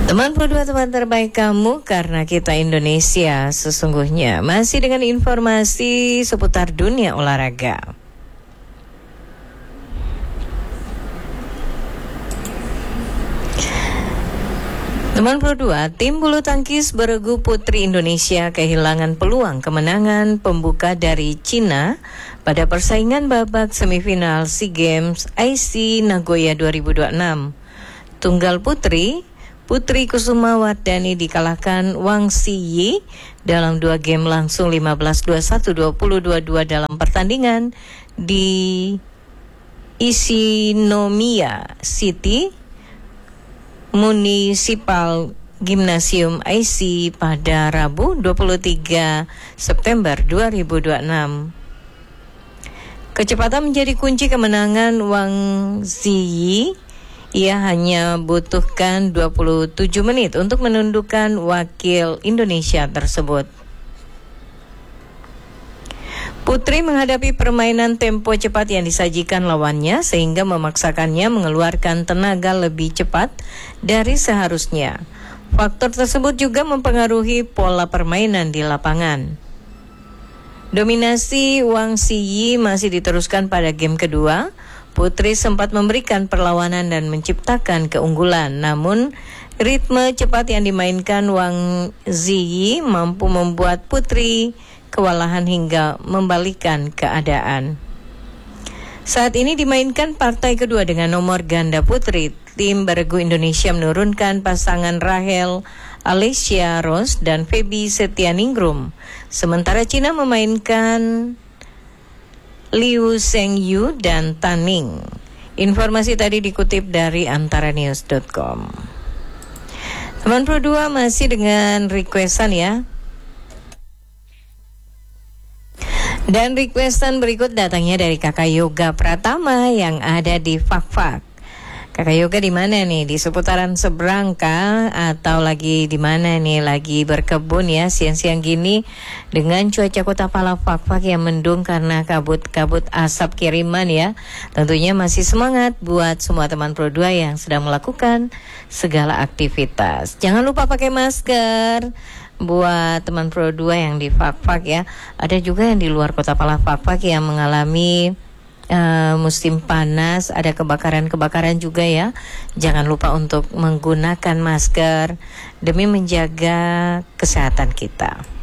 Teman Pro 2, teman terbaik kamu, karena kita Indonesia sesungguhnya. Masih dengan informasi seputar dunia olahraga. Teman Pro 2, tim bulu tangkis beregu putri Indonesia kehilangan peluang kemenangan pembuka dari Cina pada persaingan babak semifinal SEA Games IC Nagoya 2026. Tunggal Putri Kusuma Wardani dikalahkan Wang Siyi dalam 2 game langsung 15-21, 20-22 dalam pertandingan di Ishinomiya City Municipal Gymnasium IC pada Rabu 23 September 2026. Kecepatan menjadi kunci kemenangan Wang Ziyi. Ia hanya butuhkan 27 menit untuk menundukkan wakil Indonesia tersebut. Putri menghadapi permainan tempo cepat yang disajikan lawannya sehingga memaksakannya mengeluarkan tenaga lebih cepat dari seharusnya. Faktor tersebut juga mempengaruhi pola permainan di lapangan. Dominasi Wang Siyi masih diteruskan pada game kedua. Putri sempat memberikan perlawanan dan menciptakan keunggulan, namun ritme cepat yang dimainkan Wang Ziyi mampu membuat Putri kewalahan hingga membalikkan keadaan. Saat ini dimainkan partai kedua dengan nomor ganda putri. Tim beregu Indonesia menurunkan pasangan Rahel Alicia Rose dan Feby Setianingrum. Sementara Cina memainkan Liu Zhengyu dan Tan Ning. Informasi tadi dikutip dari antaranews.com. Teman Pro 2 masih dengan requestan ya. Dan requestan berikut datangnya dari Kakak Yoga Pratama yang ada di Fakfak. Kakak Yoga di mana nih? Di seputaran seberang kah? Atau lagi di mana nih? Lagi berkebun ya siang-siang gini dengan cuaca Kota Pala Fakfak yang mendung karena kabut-kabut asap kiriman ya. Tentunya masih semangat buat semua teman Pro 2 yang sedang melakukan segala aktivitas. Jangan lupa pakai masker buat teman Pro 2 yang di Fakfak ya. Ada juga yang di luar Kota Pala Fakfak yang mengalami musim panas, ada kebakaran juga ya. Jangan lupa untuk menggunakan masker demi menjaga kesehatan kita.